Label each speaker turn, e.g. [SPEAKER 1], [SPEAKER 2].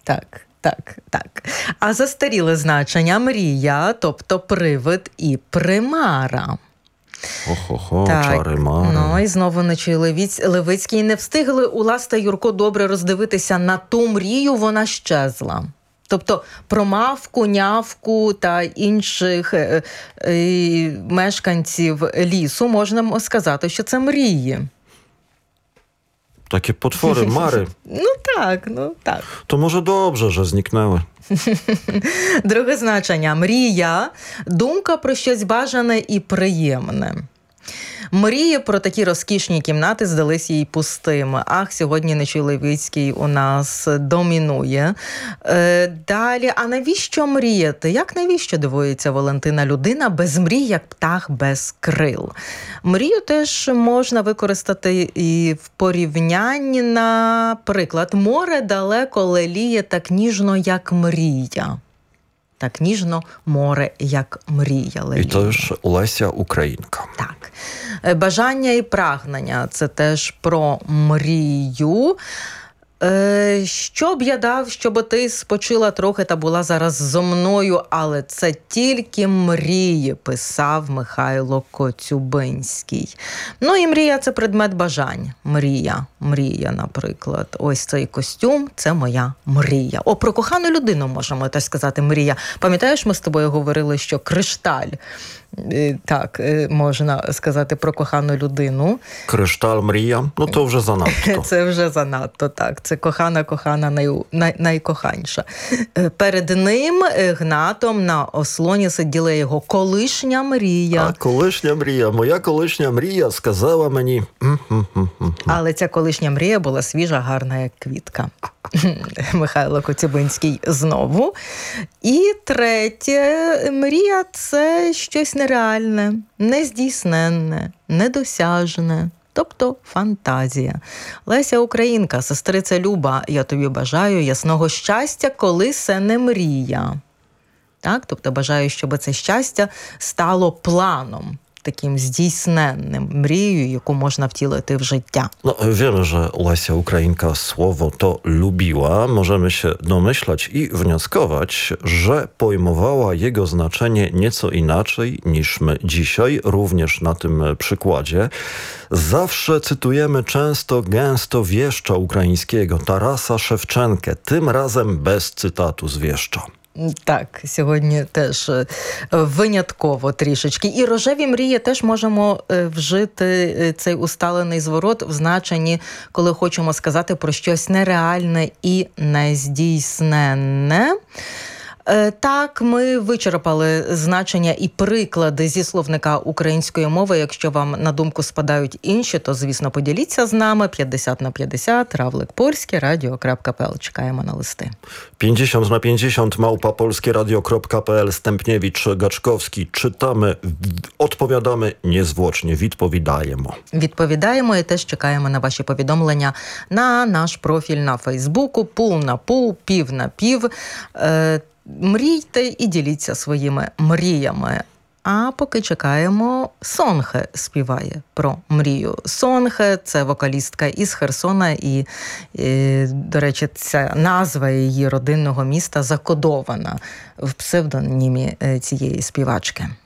[SPEAKER 1] Так. А застаріле значення мрія, тобто привид і примара.
[SPEAKER 2] Чари-мари.
[SPEAKER 1] Ну, і знову вночі Левицький не встигли Улас та Юрко добре роздивитися на ту мрію, вона щезла. Тобто про мавку, нявку та інших мешканців лісу можна сказати, що це мрії.
[SPEAKER 2] Takie potwory, mary.
[SPEAKER 1] No tak.
[SPEAKER 2] To może dobrze, że zniknęły.
[SPEAKER 1] Друге значення. Мрія – думка про щось бажане і приємне. Мрії про такі розкішні кімнати здались їй пустими. Сьогодні Нечуй Левицький у нас домінує. Далі, а навіщо мріяти? Як навіщо, дивується Валентина, людина без мрій, як птах без крил? Мрію теж можна використати і в порівнянні, наприклад, море далеко леліє так ніжно, як мрія. Так ніжно море, як мрія леліє.
[SPEAKER 2] І теж Леся Українка.
[SPEAKER 1] Так. Бажання і прагнення – це теж про мрію. Що б я дав, щоб ти спочила трохи та була зараз зо мною, але це тільки мрії, писав Михайло Коцюбинський. Ну і мрія – це предмет бажань. Мрія, наприклад. Ось цей костюм – це моя мрія. Про кохану людину можемо теж сказати мрія. Пам'ятаєш, ми з тобою говорили, що кришталь – так, можна сказати про кохану людину.
[SPEAKER 2] Кришталь, мрія, то вже занадто.
[SPEAKER 1] Це вже занадто, так. Це кохана, найкоханша. Перед ним гнатом на ослоні сиділа його колишня мрія.
[SPEAKER 2] Колишня мрія. Моя колишня мрія сказала мені.
[SPEAKER 1] Але ця колишня мрія була свіжа, гарна, як квітка. Михайло Коцюбинський знову. І третє, мрія – це щось нереальне, нездійсненне, недосяжне. Тобто фантазія. Леся Українка, сестриця Люба, я тобі бажаю ясного щастя, коли це не мрія. Так? Тобто бажаю, щоб це щастя стало планом. Таким здійсненним, мрією, яку можна втілити в життя.
[SPEAKER 2] Wiemy, że Lesia Ukrainka słowo to lubiła. Możemy się domyślać i wnioskować, że pojmowała jego znaczenie nieco inaczej niż my dzisiaj, również na tym przykładzie. Zawsze cytujemy często, gęsto wieszcza ukraińskiego, Tarasa Szewczenkę, tym razem bez cytatu z wieszcza.
[SPEAKER 1] Так, сьогодні теж винятково трішечки. І рожеві мрії теж можемо вжити цей усталений зворот в значенні, коли хочемо сказати про щось нереальне і нездійсненне. Так, ми вичерпали значення і приклади зі словника української мови. Якщо вам на думку спадають інші, то, звісно, поділіться з нами. 50/50, Равлик Польський, radio.pl. Чекаємо на листи.
[SPEAKER 2] 50/50, @polskieradio.pl, Stępniewicz, Gaczkowski. Czytamy, odpowiadamy niezwłocznie, відповідаємо.
[SPEAKER 1] Відповідаємо і теж чекаємо на ваші повідомлення на наш профіль на Фейсбуку. Пул на пул, пів на пів. Мрійте і діліться своїми мріями. А поки чекаємо, Сонхе співає про мрію. Сонхе – це вокалістка із Херсона, і, до речі, ця назва її родинного міста закодована в псевдонімі цієї співачки.